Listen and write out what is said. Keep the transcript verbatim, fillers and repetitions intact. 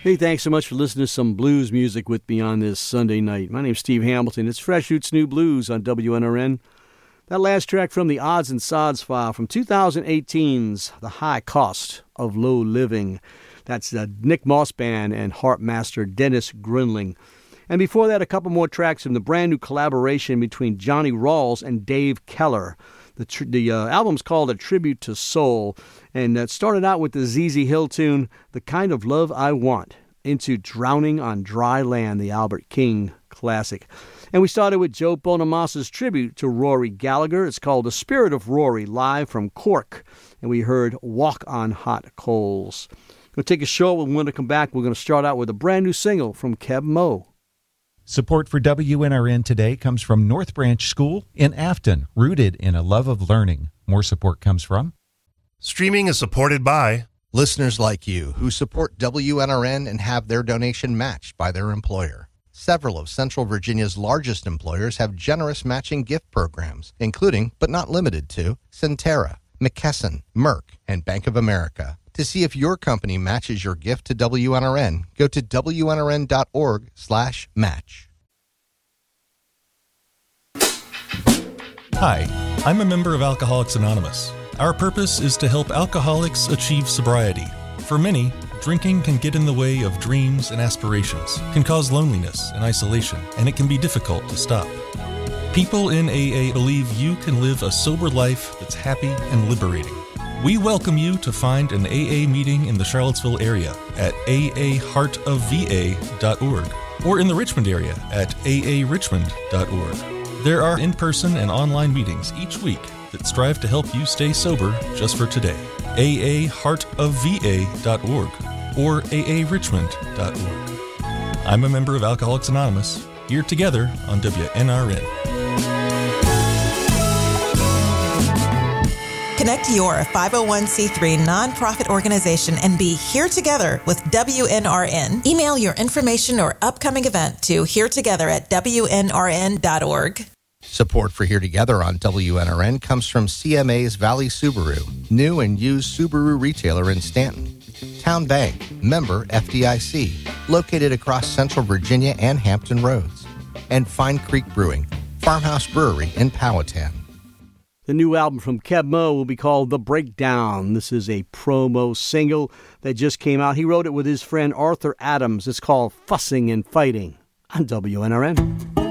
Hey, thanks so much for listening to some blues music with me on this Sunday night. My name's Steve Hamilton. It's Fresh Roots New Blues on W N R N. That last track from the Odds and Sods file from twenty eighteen's The High Cost of Low Living. That's the Nick Moss Band and harp master Dennis Grinling. And before that, a couple more tracks from the brand new collaboration between Johnny Rawls and Dave Keller. The, tr- the uh, album's called A Tribute to Soul, and it started out with the Z Z Hill tune, The Kind of Love I Want, into Drowning on Dry Land, the Albert King classic. And we started with Joe Bonamassa's tribute to Rory Gallagher. It's called The Spirit of Rory, live from Cork. And we heard Walk on Hot Coals. We'll take a short. When we come back, we're going to start out with a brand new single from Keb Mo. Support for W N R N today comes from North Branch School in Afton, rooted in a love of learning. More support comes from Streaming is supported by listeners like you who support W N R N and have their donation matched by their employer. Several of Central Virginia's largest employers have generous matching gift programs, including, but not limited to, Centera, McKesson, Merck, and Bank of America. To see if your company matches your gift to W N R N, go to W N R N dot org slash match. Hi, I'm a member of Alcoholics Anonymous. Our purpose is to help alcoholics achieve sobriety. For many, drinking can get in the way of dreams and aspirations, can cause loneliness and isolation, and it can be difficult to stop. People in A A believe you can live a sober life that's happy and liberating. We welcome you to find an A A meeting in the Charlottesville area at a a heart of v a dot org or in the Richmond area at a a richmond dot org. There are in-person and online meetings each week that strive to help you stay sober just for today. a a heart of v a dot org or a a richmond dot org. I'm a member of Alcoholics Anonymous, here together on W N R N. Connect your five oh one c three nonprofit organization and be here together with W N R N. Email your information or upcoming event to here together at w n r n dot org. Support for Here Together on W N R N comes from C M A's Valley Subaru, new and used Subaru retailer in Stanton. Town Bank, member F D I C, located across Central Virginia and Hampton Roads. And Fine Creek Brewing, Farmhouse Brewery in Powhatan. The new album from Keb Mo will be called The Breakdown. This is a promo single that just came out. He wrote it with his friend Arthur Adams. It's called Fussing and Fighting on W N R N.